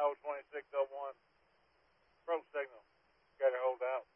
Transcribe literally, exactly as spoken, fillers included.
oh twenty-six oh one. Pro signal. Got to hold out.